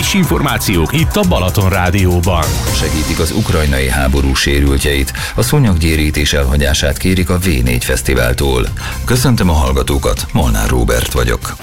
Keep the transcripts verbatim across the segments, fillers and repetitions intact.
Friss információk itt a Balaton Rádióban. Segítik az ukrajnai háború sérültjeit. A szúnyoggyérítés elhagyását kérik a vé négy Fesztiváltól. Köszöntöm a hallgatókat, Molnár Róbert vagyok.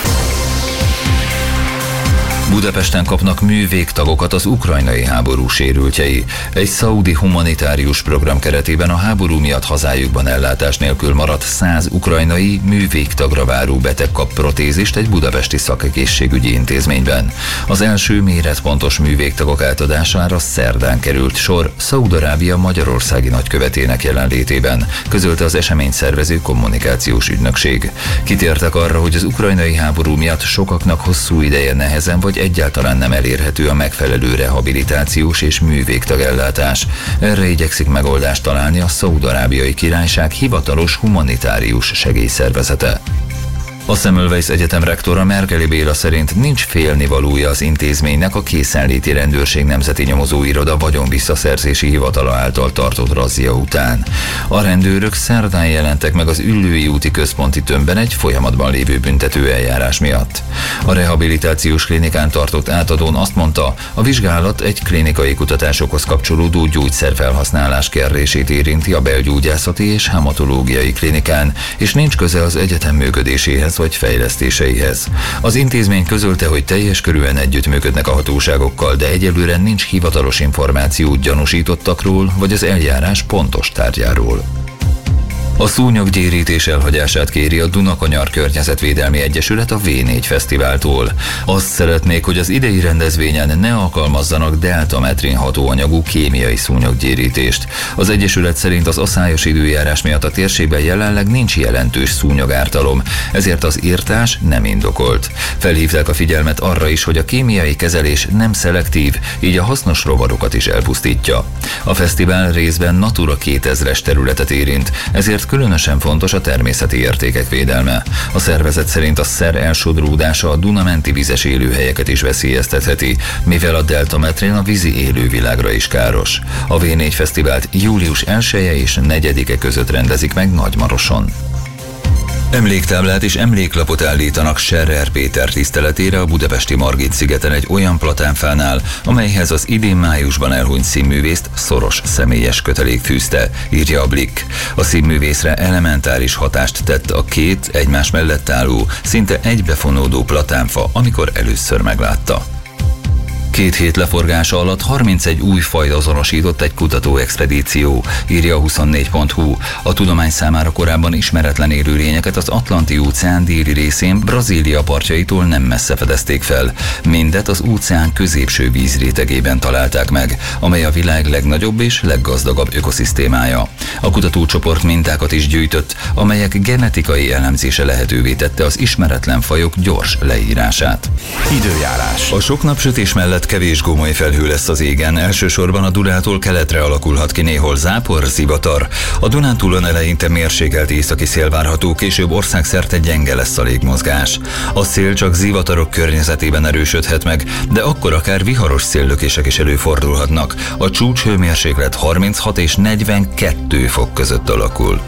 Budapesten kapnak művégtagokat az ukrajnai háború sérültjei. Egy szaudi humanitárius program keretében a háború miatt hazájukban ellátás nélkül maradt száz ukrajnai művégtagra váró beteg kap protézist egy budapesti szakegészségügyi intézményben. Az első méretpontos művégtagok átadására szerdán került sor Szaúd-Arábia magyarországi nagykövetének jelenlétében, közölte az eseményt szervező kommunikációs ügynökség. Kitértek arra, hogy az ukrajnai háború miatt sokaknak hosszú ideje nehezen vagy egyáltalán nem elérhető a megfelelő rehabilitációs és művégtagellátás. Erre igyekszik megoldást találni a Szaúd-Arábiai Királyság hivatalos humanitárius segélyszervezete. A Semmelweis Egyetem rektora Merkeli Béla szerint nincs félnivalója az intézménynek a Készenléti Rendőrség Nemzeti Nyomozóiroda vagyonvisszaszerzési hivatala által tartott razzia után. A rendőrök szerdán jelentek meg az Üllői úti központi tömbben egy folyamatban lévő büntető eljárás miatt. A rehabilitációs klinikán tartott átadón azt mondta, a vizsgálat egy klinikai kutatásokhoz kapcsolódó gyógyszerfelhasználás kérdését érinti a belgyógyászati és hematológiai klinikán, és nincs köze az egyetem működéséhez vagy fejlesztéseihez. Az intézmény közölte, hogy teljes körűen együttműködnek a hatóságokkal, de egyelőre nincs hivatalos információ gyanúsítottakról vagy az eljárás pontos tárgyáról. A szúnyoggyérítés elhagyását kéri a Dunakanyar Környezetvédelmi Egyesület a vé négy Fesztiváltól. Azt szeretnék, hogy az idei rendezvényen ne alkalmazzanak deltametrin hatóanyagú kémiai szúnyoggyérítést. Az Egyesület szerint az aszályos időjárás miatt a térségben jelenleg nincs jelentős szúnyogártalom, ezért az írtás nem indokolt. Felhívták a figyelmet arra is, hogy a kémiai kezelés nem szelektív, így a hasznos rovarokat is elpusztítja. A fesztivál részben Natura kétezres területet érint, ezért különösen fontos a természeti értékek védelme. A szervezet szerint a szer elsodródása a Duna-menti vizes élőhelyeket is veszélyeztetheti, mivel a deltametrin a vízi élővilágra is káros. A vé négy Fesztivált július elseje és negyedike között rendezik meg Nagymaroson. Emléktáblát és emléklapot állítanak Scherrer Péter tiszteletére a budapesti Margit-szigeten egy olyan platánfánál, amelyhez az idén májusban elhunyt színművészt szoros személyes kötelék fűzte, írja a Blick. A színművészre elementáris hatást tett a két egymás mellett álló, szinte egybefonódó platánfa, amikor először meglátta. Két hét leforgása alatt harmincegy új fajt azonosított egy kutatóexpedíció, írja a huszonnégy pont hu. A tudomány számára korábban ismeretlen élőlényeket az Atlanti-óceán déli részén Brazília partjaitól nem messze fedezték fel. Mindet az óceán középső vízrétegében találták meg, amely a világ legnagyobb és leggazdagabb ökoszisztémája. A kutatócsoport mintákat is gyűjtött, amelyek genetikai elemzése lehetővé tette az ismeretlen fajok gyors leírását. Időjárás. A sok napsütés mellett kevés gomoly felhő lesz az égen, elsősorban a Dunától keletre alakulhat ki néhol zápor, zivatar. A Dunántúlon eleinte mérsékelt északi szél várható, később országszerte gyenge lesz a légmozgás. A szél csak zivatarok környezetében erősödhet meg, de akkor akár viharos széllökések is előfordulhatnak. A csúcshőmérséklet harminchat és negyvenkettő fok között alakul.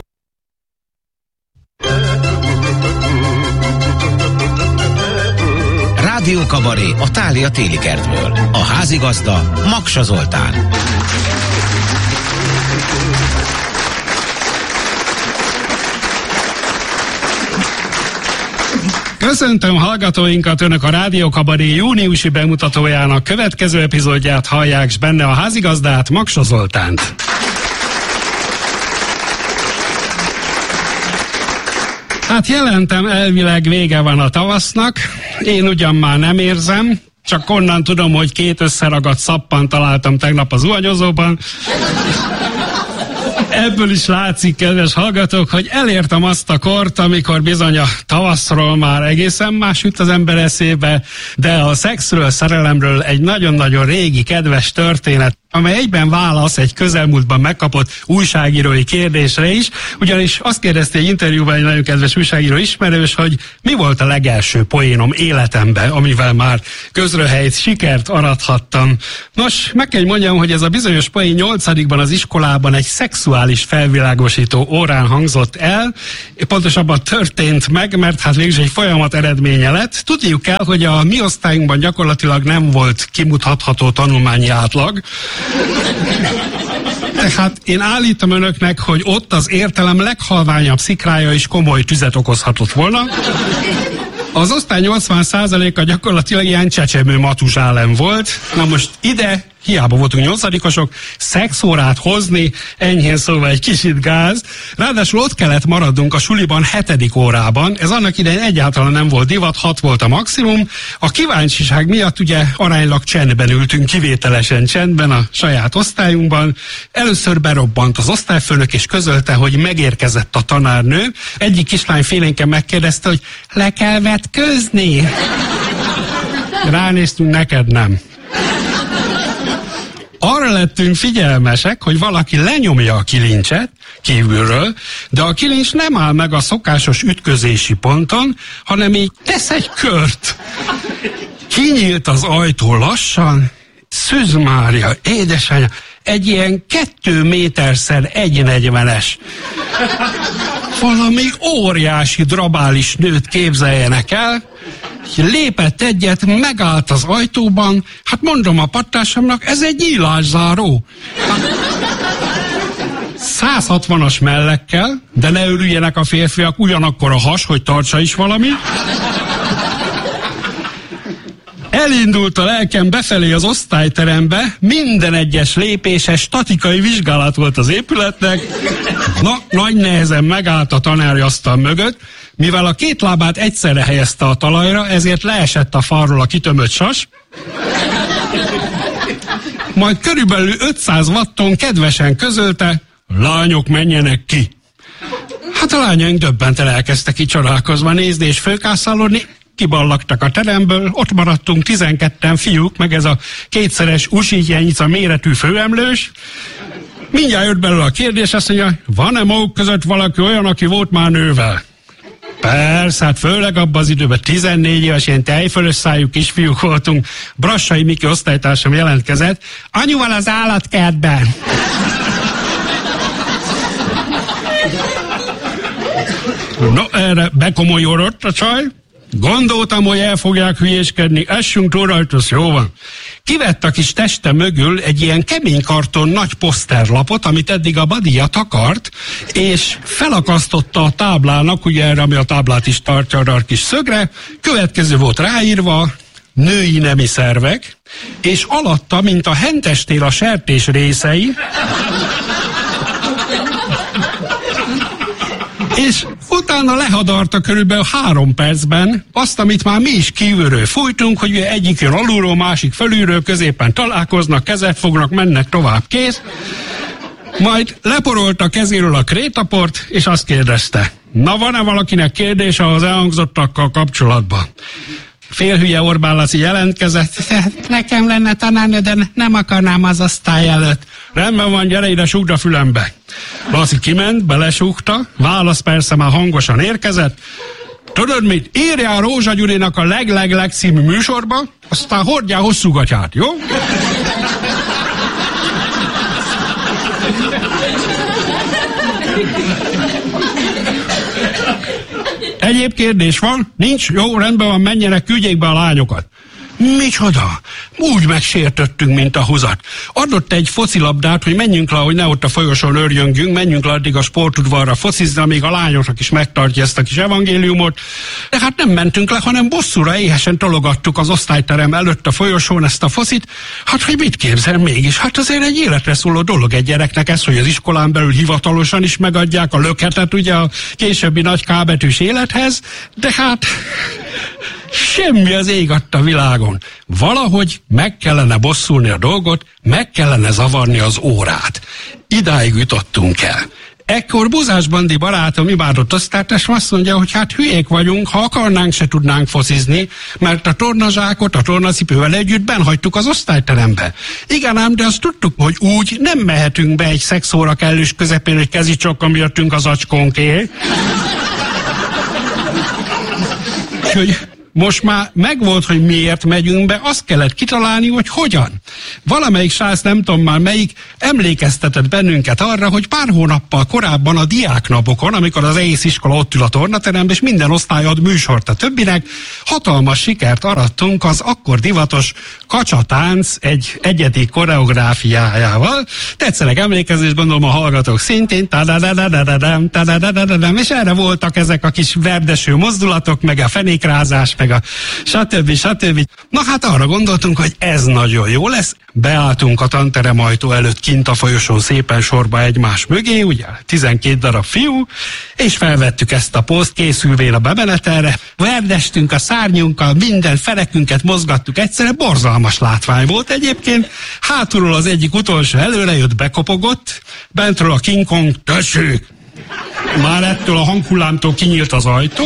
Rádió Kabaré a Thália téli kertből. A házigazda Maksa Zoltán. Köszöntöm hallgatóinkat, önök a Rádió Kabaré júniusi bemutatójának következő epizódját hallják, s benne a házigazdát, Maksa Zoltánt. Hát jelentem, elvileg vége van a tavasznak, én ugyan már nem érzem, csak onnan tudom, hogy két összeragadt szappan találtam tegnap az zuhanyozóban. Ebből is látszik, kedves hallgatók, hogy elértem azt a kort, amikor bizony a tavaszról már egészen más jut az ember eszébe, de a szexről, szerelemről egy nagyon-nagyon régi, kedves történet. amely egyben válasz egy közelmúltban megkapott újságírói kérdésre is, ugyanis azt kérdezte egy interjúban egy nagyon kedves újságíró ismerős, hogy mi volt a legelső poénom életemben, amivel már közröhelyt, sikert arathattam. Nos, meg kell mondjam, hogy ez a bizonyos poén nyolcadikban az iskolában egy szexuális felvilágosító órán hangzott el, pontosabban történt meg, mert hát végül egy folyamat eredménye lett. Tudjuk kell, hogy a mi osztályunkban gyakorlatilag nem volt kimutatható tanulmányi átlag. Tehát én állítom önöknek, hogy ott az értelem leghalványabb szikrája is komoly tüzet okozhatott volna. Az osztály nyolcvan százaléka gyakorlatilag ilyen csecsemő matuzsálem volt. Na most ide, hiába voltunk nyolcadikosok, szexórát hozni, enyhén szóval egy kicsit gáz. Ráadásul ott kellett maradnunk a suliban hetedik órában. Ez annak idején egyáltalán nem volt divat, hat volt a maximum. A kíváncsiság miatt ugye aránylag csendben ültünk, kivételesen csendben a saját osztályunkban. Először berobbant az osztályfőnök és közölte, hogy megérkezett a tanárnő. Egyik kislány félénken megkérdezte, hogy le kell vetközni. Ránéztünk, neked nem. Arra lettünk figyelmesek, hogy valaki lenyomja a kilincset kívülről, de a kilincs nem áll meg a szokásos ütközési ponton, hanem így tesz egy kört. Kinyílt az ajtó lassan, Szűz Mária, édesanyja, egy ilyen kettő méterszer egy negyvenes, valami óriási drabális nőt képzeljenek el, lépett egyet, megállt az ajtóban, hát mondom a pattársamnak, ez egy nyílászáró. száz hatvanas mellekkel, de ne örüljenek a férfiak, ugyanakkor a has, hogy tartsa is valami. Elindult a lelkem befelé az osztályterembe, minden egyes lépése statikai vizsgálat volt az épületnek. Na, nagy nehezen megállt a tanári asztal mögött, mivel a két lábát egyszerre helyezte a talajra, ezért leesett a falról a kitömött sas. Majd körülbelül ötszáz watton kedvesen közölte, lányok, menjenek ki. Hát a lányaink döbbenten elkezdtek ki csodálkozva nézni és fölkászálódni, kiballagtak a teremből, ott maradtunk tizenketten fiúk, meg ez a kétszeres usítjányica méretű főemlős. Mindjárt jött belőle a kérdés, azt mondja, van-e maguk között valaki olyan, aki volt már nővel? Persze, hát főleg abban az időben tizennégy éves, ilyen tejfölös szájú kisfiúk voltunk. Brassai Miki osztálytársam jelentkezett, anyuval az állatkertben. No, erre bekomolyodott a csaj. Gondoltam, hogy el fogják hülyéskedni, essünk túl rajta, az jó van. Kivett a kis teste mögül egy ilyen kemény karton nagy poszterlapot, amit eddig a Badia takart, és felakasztotta a táblának, ugye erre, ami a táblát is tartja, arra a kis szögre, következő volt ráírva, női nemi szervek, és alatta, mint a hentestél a sertés részei, és utána lehadarta körülbelül három percben azt, amit már mi is kívülről fújtunk, hogy egyik jön alulról, másik felülről, középen találkoznak, kezet fognak, mennek tovább, kész. Majd leporolta kezéről a krétaport, és azt kérdezte, na van-e valakinek kérdése az elhangzottakkal kapcsolatban? Félhülye Orbán Laci jelentkezett, nekem lenne tanárnő, de nem akarnám az osztály előtt. Rendben van, gyere ide, súgd a fülembe. Laci kiment, belesúgta, válasz persze már hangosan érkezett. Tudod mit, írjál Rózsa Gyurinak a leg-leg-leg című műsorba, aztán hordjál hosszú gatyát, jó? Egyéb kérdés van? Nincs? Jó, rendben van, menjenek, küldjék be a lányokat. Micsoda? Úgy megsértöttünk, mint a húzat. Adott egy focilabdát, hogy menjünk le, hogy ne ott a folyosón örjöngünk, menjünk le addig a sportudvarra focizni, amíg a lányoknak is megtartja ezt a kis evangéliumot. De hát nem mentünk le, hanem bosszúra éhesen tologattuk az osztályterem előtt a folyosón ezt a focit. Hát, hogy mit képzel mégis? Hát azért egy életre szóló dolog egy gyereknek ez, hogy az iskolán belül hivatalosan is megadják a löketet ugye a későbbi nagy kábetűs élethez, de hát semmi az ég adta világon. Valahogy meg kellene bosszulni a dolgot, meg kellene zavarni az órát. Idáig jutottunk el. Ekkor Buzás Bandi barátom, imádott osztálytársam azt mondja, hogy hát hülyék vagyunk, ha akarnánk, se tudnánk focizni, mert a tornazsákot a tornacipővel együtt benhagytuk az osztályterembe. Igen ám, de azt tudtuk, hogy úgy nem mehetünk be egy szexóra kellős közepén, hogy kezicsokkal jöttünk az acskónké. Úgyhogy most már megvolt, hogy miért megyünk be, azt kellett kitalálni, hogy hogyan. Valamelyik srác, nem tudom már melyik, emlékeztetett bennünket arra, hogy pár hónappal korábban a diáknapokon, amikor az egész iskola ott ül a tornateremben, és minden osztály ad műsort a többinek, hatalmas sikert arattunk az akkor divatos kacsatánc egy egyedi koreográfiájával. Tetszenek emlékezést, gondolom a hallgatók szintén, tadadadadadadam, tadadadadadam, és erre voltak ezek a kis verdeső mozdulatok, meg a fenékrázás, meg a stb. stb. Na hát arra gondoltunk, hogy ez nagyon jó lesz. Beálltunk a tanterem ajtó előtt kint a folyosón szépen sorba egymás mögé, ugye tizenkét darab fiú, és felvettük ezt a pózt, készülvén a bemenetelre. Verdestünk a szárnyunkkal, minden felekünket mozgattuk egyszerre, borzalmas látvány volt egyébként. Hátulról az egyik utolsó előre jött, bekopogott, bentről a King Kong, tessék! Már ettől a hanghullámtól kinyílt az ajtó.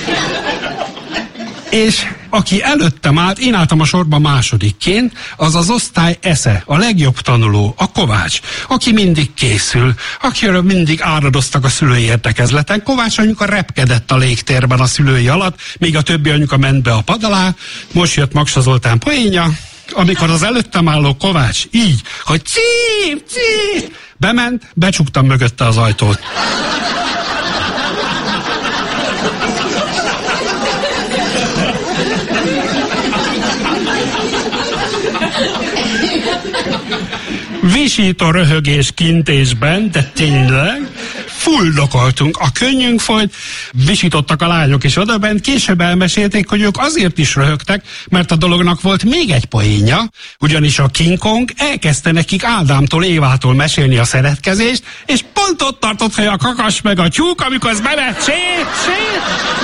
És aki előttem állt, én álltam a sorban másodikként, az az osztály esze, a legjobb tanuló, a Kovács, aki mindig készül, akiről mindig áradoztak a szülői értekezleten. Kovács anyuka repkedett a légtérben a szülői alatt, míg a többi anyuka ment be a pad alá. Most jött Maksa Zoltán poénja, amikor az előttem álló Kovács így, hogy cíp, cíp, bement, becsuktam mögötte az ajtót. Visító röhögés kintésben, de tényleg fuldokoltunk. A könnyünk folyt, visítottak a lányok is odabent, később elmesélték, hogy ők azért is röhögtek, mert a dolognak volt még egy poénja, ugyanis a King Kong elkezdte nekik Ádámtól, Évától mesélni a szeretkezést, és pont ott tartott, hogy a kakas meg a tyúk, amikor az bement, sét, sét.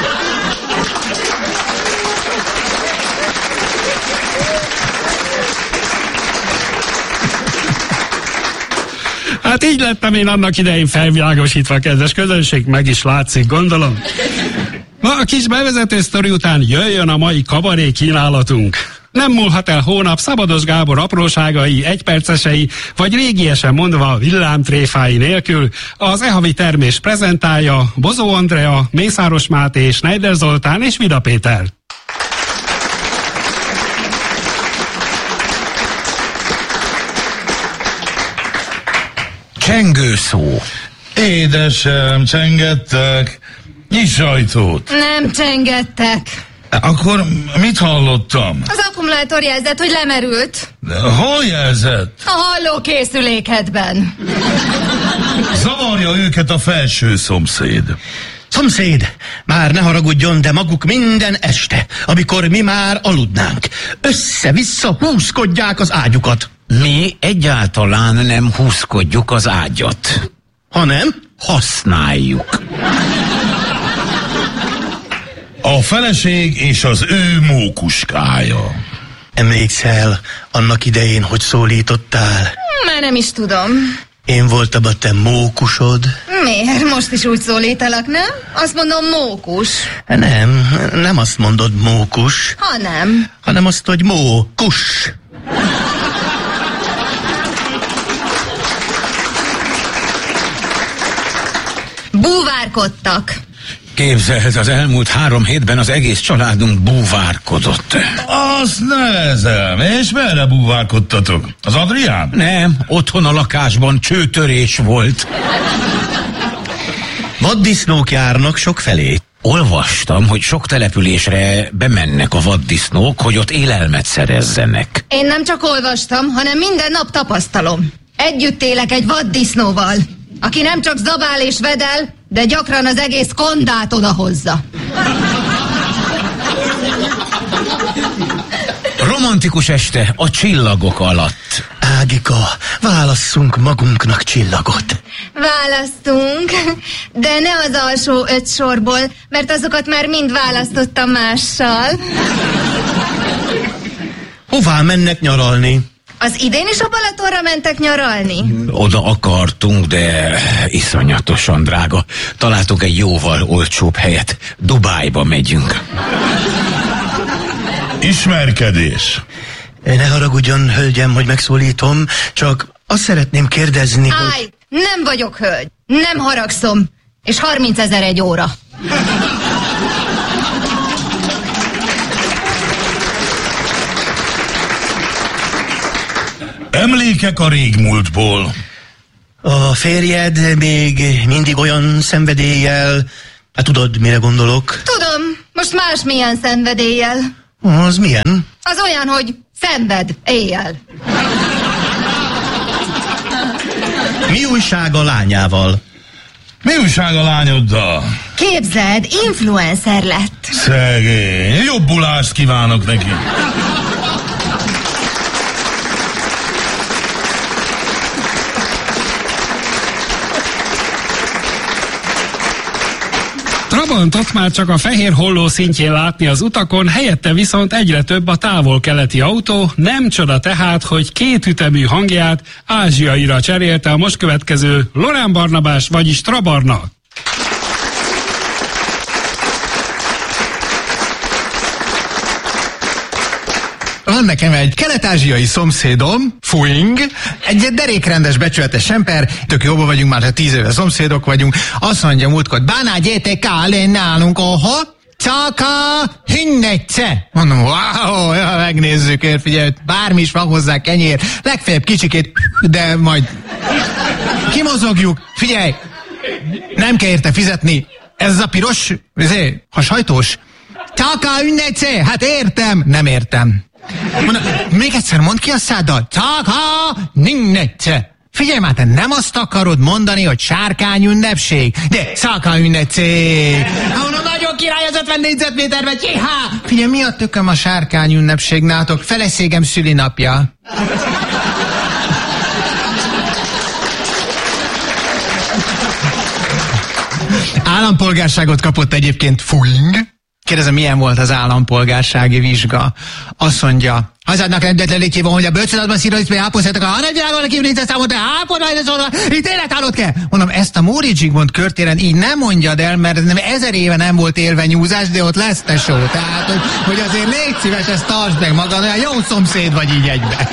Hát így lettem én annak idején felvilágosítva, kedves közönség, meg is látszik, gondolom. Ma a kis bevezető sztori után jöjjön a mai kabaré kínálatunk. Nem múlhat el hónap Szabados Gábor apróságai, egypercesei, vagy régiesen mondva villámtréfái nélkül az e-havi termés prezentálja Bozó Andrea, Mészáros Máté, Schneider Zoltán és Vida Péter. Csengő szó. Édesem, csengettek. Nyiss ajtót. Nem csengettek. Akkor mit hallottam? Az akkumulátor jelzett, hogy lemerült. De hol jelzett? A hallókészülékedben. Zavarja őket a felső szomszéd. Szomszéd, már ne haragudjon, de maguk minden este, amikor mi már aludnánk, össze-vissza húzkodják az ágyukat. Mi egyáltalán nem húzkodjuk az ágyat. Hanem használjuk. A feleség és az ő mókuskája. Emlékszel annak idején, hogy szólítottál? Már nem is tudom. Én voltam a te mókusod. Miért? Most is úgy szólítalak, nem? Azt mondom, mókus. Nem, nem azt mondod mókus. Ha nem. Hanem azt, hogy mókus. Búvárkodtak. Képzeld, az elmúlt három hétben az egész családunk búvárkodott. Azt nézem, és merre búvárkodtatok? Az Adrián? Nem, otthon a lakásban csőtörés volt. Vaddisznók járnak sok felé. Olvastam, hogy sok településre bemennek a vaddisznók, hogy ott élelmet szerezzenek. Én nem csak olvastam, hanem minden nap tapasztalom. Együtt élek egy vaddisznóval, aki nem csak zabál és vedel, de gyakran az egész kondát odahozza. Romantikus este a csillagok alatt. Ágika, válasszunk magunknak csillagot. Választunk, de ne az alsó öt sorból, mert azokat már mind választottam mással. Hová mennek nyaralni? Az idén is a Balatonra mentek nyaralni? Oda akartunk, de iszonyatosan drága. Találtunk egy jóval olcsóbb helyet. Dubájba megyünk. Ismerkedés. Ne haragudjon, hölgyem, hogy megszólítom, csak azt szeretném kérdezni, Állj, hogy... nem vagyok hölgy, nem haragszom, és harmincezer egy óra. Emlékek a régmúltból. A férjed még mindig olyan szenvedéllyel... Hát tudod, mire gondolok? Tudom, most más milyen szenvedéllyel. Az milyen? Az olyan, hogy szenved éjjel. Mi újság a lányával? Mi újság a lányoddal? Képzeld, influencer lett. Szegény, jobbulást kívánok neki. Trabantot már csak a fehér holló szintjén látni az utakon, helyette viszont egyre több a távol-keleti autó, nem csoda tehát, hogy két ütemű hangját ázsiaira cserélte a most következő Lorán Barnabás, vagyis Trabarna. Van nekem egy kelet-ázsiai szomszédom, Fuing, egy derékrendes, becsületes ember, tök jóban vagyunk, már tíz éve szomszédok vagyunk, azt mondja múltkor, báná, gyertek állé nálunk, aha, Caka hinnegce. Mondom, wow, ja, megnézzük, ér, figyelj, bármi is van hozzá, kenyér, legfeljebb kicsikét, de majd kimozogjuk, figyelj, nem kell érte fizetni, ez a piros, ezért, ha sajtós, Caka hinnegce, hát értem, nem értem. Mondom, még egyszer mondd ki a száddal. Caka hinnegce. Figyelj már, te nem azt akarod mondani, hogy sárkány ünnepség, de Caka ünnepség. Mondom, nagyon király az ötven négyzetméterben, jihá! Figyelj, mi a tököm a sárkány ünnepség nátok? Feleségem szülinapja. Állampolgárságot kapott egyébként Fuing. Kérdezem, milyen volt az állampolgársági vizsga? Azt mondja, hazádnak rendetlenítjé van, hogy a bölcsönatban szírodítve ápolszatok, a hanegyvilágon a kívülénce számot, ápolványra szólva, itt életállott kell. Mondom, ezt a Móri Zsigmond körtéren így nem mondjad el, mert nem ezer éve nem volt élve nyúzás, de ott lesz tesó. Tehát, hogy, hogy azért légy szíves, ezt tartsd meg magad, olyan jó szomszéd vagy így egybe.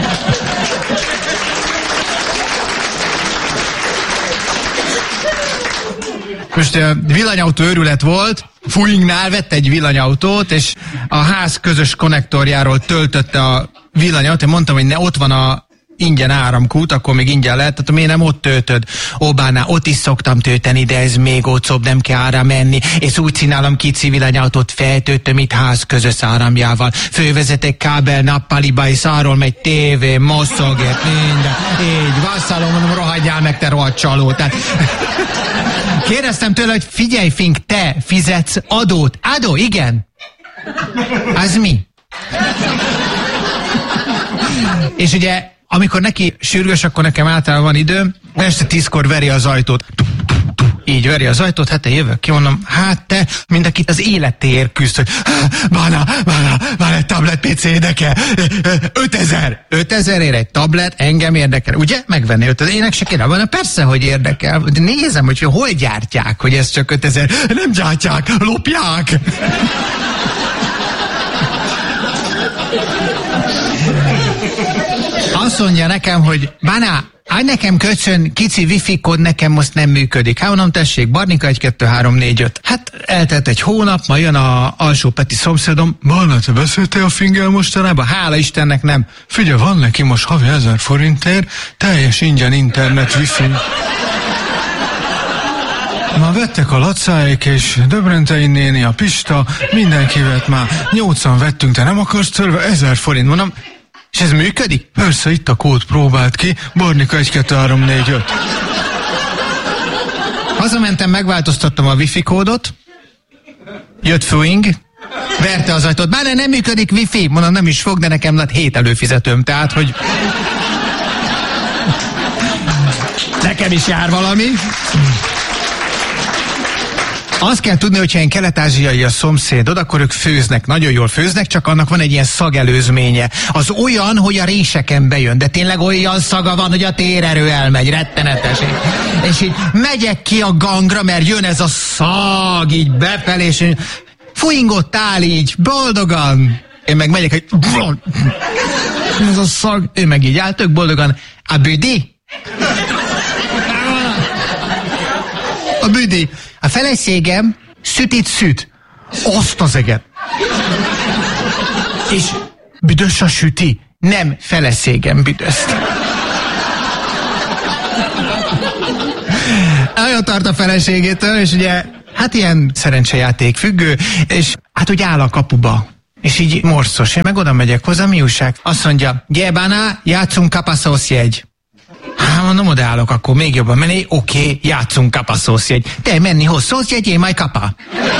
Most uh, villanyautó őrület volt, Fuingnál vett egy villanyautót, és a ház közös konnektorjáról töltötte a villanyautót. Én mondtam, hogy ne, ott van a ingyen áramkút, akkor még ingyen lehet, tehát miért nem ott töltöd? Óbánál, ott is szoktam tölteni, de ez még otcobb, nem kell ára menni, és úgy csinálom, kicsi villanyautót feltöltöm itt ház közös áramjával. Fővezetek kábel nappaliba, és arról megy tévé, moszogért, minden. Így, vasszalom, mondom, rohadjál meg, te rohadt csaló. Tehát... Kérdeztem tőle, hogy figyelj, Fink, te fizetsz adót. Adó, igen. Az mi? És ugye, amikor neki sürgős, akkor nekem általában van időm, este tízkor veri az ajtót. Így veri az ajtót, hát te jövök ki, mondom, hát te, mindenkit az életéért küzd, hogy bána, bána, bána, egy tablet pé cé érdekel, ötezer, ötezerért egy tablet engem érdekel, ugye? Megvenni ötezer, ének se kéne, bána, persze, hogy érdekel, de nézem, hogy hol gyártják, hogy ez csak ötezer, nem gyártják, lopják. Azt mondja nekem, hogy bána, állj nekem köcsön, kici wifi kód nekem most nem működik. Hát mondom, tessék, Barnika egy, kettő, három, négy, öt. Hát eltelt egy hónap, ma jön a alsó Peti szomszédom. Barna, te beszéltél a Finggel mostanában? Hála Istennek nem. Figyelj, van neki most havi ezer forintért, teljes ingyen internet wifi. Ma vettek a Lacáék és Döbrentei néni, a Pista, mindenki vett már. Nyolcan vettünk, te nem akarsz tőle? Ezer forint, mondom. És ez működik? Persze, itt a kód, próbált ki. Barnika egy, kettő, három, négy, öt. Hazamentem, megváltoztattam a wifi kódot. Jött Fuing. Verte az ajtót. Bár nem működik wifi. Mondom, nem is fog, de nekem lett hét előfizetőm. Tehát, hogy... nekem is jár valami. Azt kell tudni, hogyha ilyen kelet-ázsiai a szomszédod, akkor ők főznek, nagyon jól főznek, csak annak van egy ilyen szagelőzménye. Az olyan, hogy a réseken bejön, de tényleg olyan szaga van, hogy a térerő elmegy, rettenetes. És így megyek ki a gangra, mert jön ez a szag, így befelé, és fújingott áll így, boldogan. Én meg megyek, hogy ez a szag, ő meg így áll, tök boldogan. A büdi? A büdi. A feleségem sütit süt. Azt az eget. És büdös a süti. Nem feleségem büdöszt. Nagyon tart a feleségétől, és ugye, hát ilyen szerencsejáték függő, és hát úgy áll a kapuba. És így morszos. Én meg oda megyek hozzá, mi újság? Azt mondja, gyebáná, játszunk kapaszószjegy. Hát mondom, odaállok, akkor még jobban menni, oké, okay, játszunk kapaszószjegy. Te menni hosszószjegy, én majd kapa.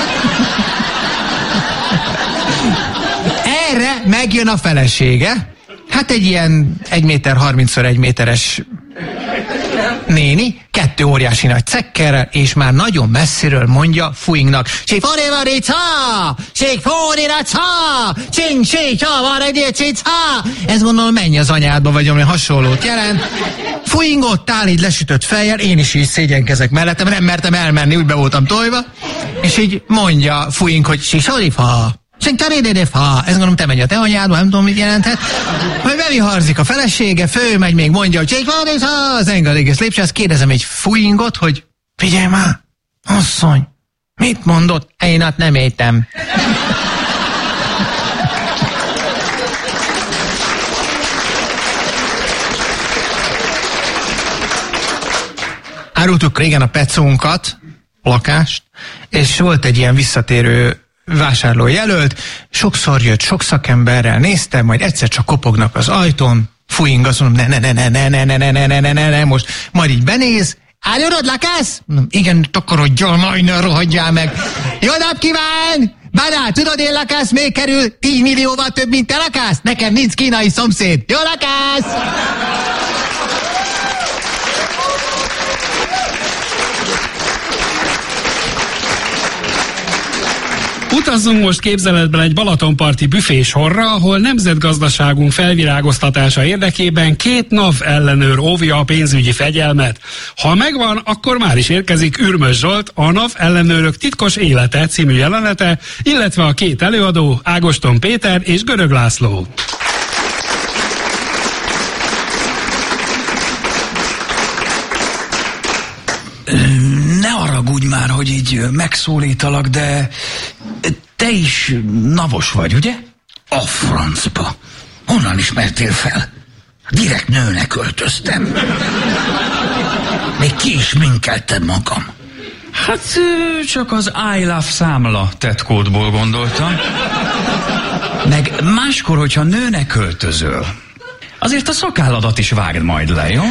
Erre megjön a felesége. Hát egy ilyen egy méter harmincszor egy méteres néni, kettő óriási nagy cekkerrel, és már nagyon messziről mondja Fuingnak. Siforivaritza! Siforiratza! Csing, csing, csavaredjécicá! Ez gondolom, menj az anyádba, vagy ami hasonlót jelent. Fuing ott áll, így lesütött fejjel, én is így szégyenkezek mellettem, nem mertem elmenni, úgy be voltam tojva, és így mondja Fuing, hogy sisorifa! Fa. Ez gondolom, te megy a te anyádba, nem tudom, mit jelenthet. Majd beviharzik a felesége, fölmegy, még mondja, hogy az engeléges lépcső, azt kérdezem egy Fuingot, hogy figyelj már, asszony, mit mondott? Én ott nem értem. Árultuk régen a pecónkat, lakást, és volt egy ilyen visszatérő vásárló jelölt, sokszor jött, sok szakemberrel néztem, majd egyszer csak kopognak az ajtón, Fuing, azt mondom, ne, ne, ne, ne, ne, ne, ne, ne, ne, ne, ne, ne, most majd így benéz, állorod, lakász? Igen, takarodjál, majd ne rohadjál meg. Jó nap kíván! Bánál, tudod, én lakász még kerül tíz millióval több, mint te lakász? Nekem nincs kínai szomszéd. Jó lakász! Utazzunk most képzeletben egy balatonparti büfésorra, ahol nemzetgazdaságunk felvirágoztatása érdekében két NAV ellenőr óvja a pénzügyi fegyelmet. Ha megvan, akkor már is érkezik Ürmös Zsolt, a NAV ellenőrök titkos élete című jelenete, illetve a két előadó, Ágoston Péter és Görög László. Ne haragudj már, hogy így megszólítalak, de te is navos vagy, ugye? A francba. Honnan ismertél fel? Direkt nőnek öltöztem. Még ki is minkeltem magam. Hát csak az I love számla tetkódból gondoltam. Meg máskor, hogyha nőnek öltözöl, azért a szakálladat is vágd majd le, jó?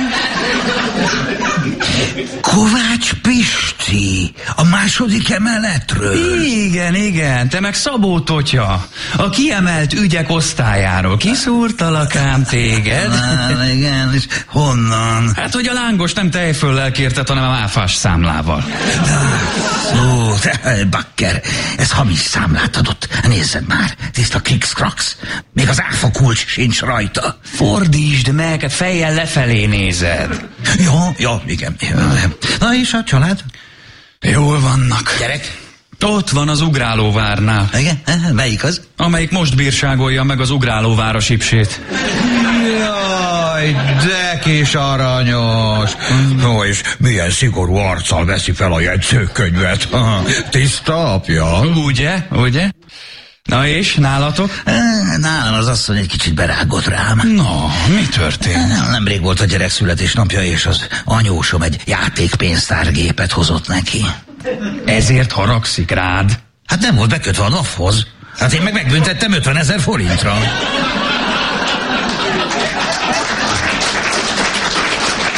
Kovács Pisti, a második emeletről. Igen, igen, te meg Szabó Totya, a kiemelt ügyek osztályáról. Kiszúrtalak ám téged? Á, igen, és honnan? Hát, hogy a lángos nem tejföllel kérted, hanem a áfás számlával. Ó, bakker, ez hamis számlát adott. Nézzed már, tiszta kix-krax. Még az áfa kulcs sincs rajta. Fordítsd meg, fejjel lefelé nézed. Jó, jó, igen. Na és a család? Jól vannak. Gyerek? Ott van az Ugrálóvárnál. Igen? Melyik az? Amelyik most bírságolja meg az Ugrálóvár sipsét. Jaj, de kis aranyos. No, és milyen szigorú arccal veszi fel a jegyzőkönyvet. Tiszta apja. Ugye, ugye? Na és, nálatok? Nálam az asszony egy kicsit berágott rám. No, mi történt? Nemrég volt a gyerek születésnapja, és az anyósom egy játékpénztárgépet hozott neki. Ezért haragszik rád? Hát nem volt bekötve a naphoz. Hát én meg megbüntettem ötvenezer forintra.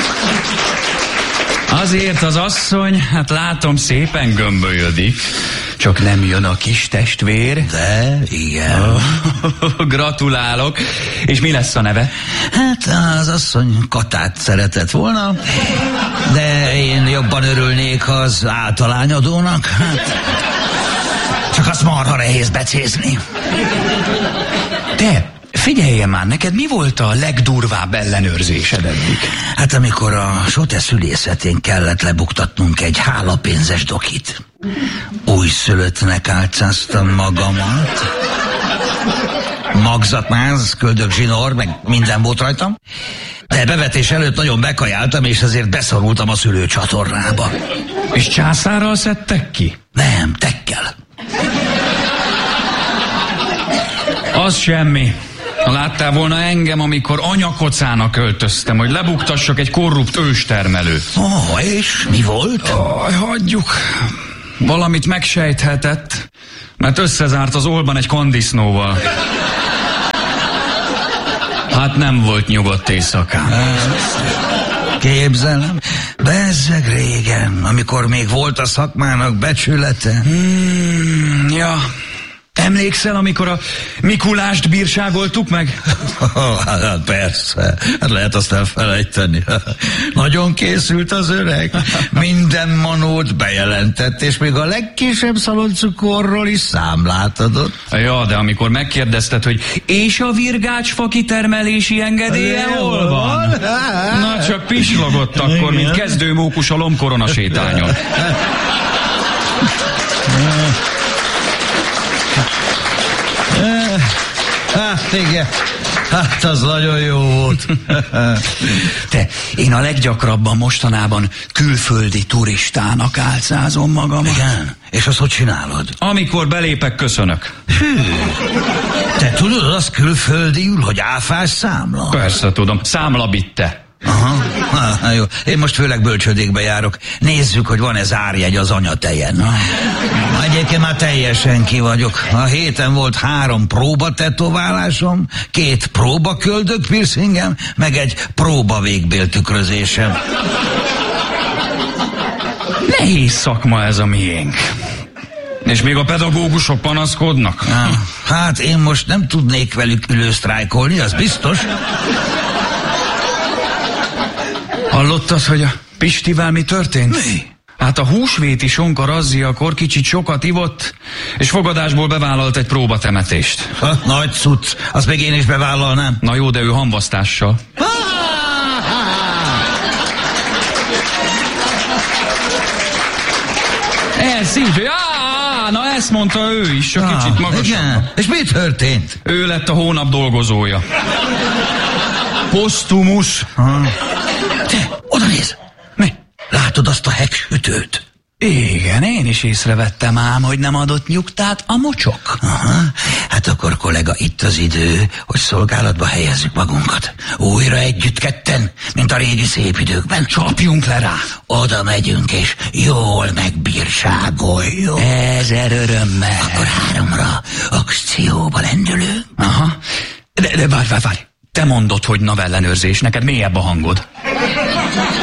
Azért az asszony, hát látom, szépen gömbölyödik. Csak nem jön a kis testvér? De, igen. Oh, gratulálok. És mi lesz a neve? Hát az asszony Katát szeretett volna, de én jobban örülnék az általányadónak. Hát, csak azt marha nehéz becézni. Te, figyeljen már, neked mi volt a legdurvább ellenőrzésed eddig? Hát amikor a Sote szülészetén kellett lebuktatnunk egy hálapénzes dokit. Újszülöttnek álcáztam magamat. Magzatmáz, köldök zsinór, meg minden volt rajtam. De bevetés előtt nagyon bekajáltam, és ezért beszorultam a szülőcsatornába. És császárral szedtek ki? Nem, tekkel. Az semmi. Ha láttál volna engem, amikor anyakocának költöztem, hogy lebuktassak egy korrupt őstermelőt. Ó, oh, és mi volt? Aj, hagyjuk. Valamit megsejthetett, mert összezárt az Olban egy kondisznóval. Hát nem volt nyugodt éjszakán. Képzelem, bezzeg régen, amikor még volt a szakmának becsülete. Hmm, ja... Emlékszel, amikor a Mikulást bírságoltuk meg? Hát persze, hát lehet azt elfelejteni. Nagyon készült az öreg, minden manót bejelentett, és még a legkisebb szaloncukorról is számlát adott. Ja, de amikor megkérdezted, hogy és a virgácsfa kitermelési engedélye hol van? Na, csak pislogott akkor, mint kezdőmókus a lombkorona sétányon. Hát igen, hát az nagyon jó volt. Te, én a leggyakrabban mostanában külföldi turistának álcázom magamat. Igen, és azt hogy csinálod? Amikor belépek, köszönök. Hű, te tudod az külföldiül, hogy áfás számla? Persze tudom, számlabitte. Aha, ha, jó. Én most főleg bölcsödékbe járok. Nézzük, hogy van-e zárjegy az anyatejen. Na, egyébként már teljesen ki vagyok. A héten volt három próbatetoválásom, két próbaköldök piercingem, meg egy próba végbéltükrözésem. Nehéz szakma ez a miénk. És még a pedagógusok panaszkodnak? Hát én most nem tudnék velük ülősztrájkolni, az biztos. Hallottad, hogy a Pistivel mi történt? Mi? Hát a húsvéti sonka razziakor kicsit sokat ivott, és fogadásból bevállalt egy próbatemetést. Ha, nagy cucc, azt még én is bevállalnám. Na jó, de ő hamvasztással. Ez így, á, na ezt mondta ő is, csak ah, kicsit magasabb. Igen. És mi történt? Ő lett a hónap dolgozója. Posztumus. Ah. Te, oda néz! Mi? Látod azt a hegsütőt? Igen, én is észrevettem ám, hogy nem adott nyugtát a mocsok. Aha, hát akkor kollega, itt az idő, hogy szolgálatba helyezzük magunkat. Újra együtt ketten, mint a régi szép időkben. Csapjunk le rá. Oda megyünk, és jól megbírságoljuk. Ezer örömmel. Akkor háromra akcióba lendülünk. Aha. De, de várj, várj, várj. Te mondod, hogy navellenőrzés, neked mélyebb a hangod.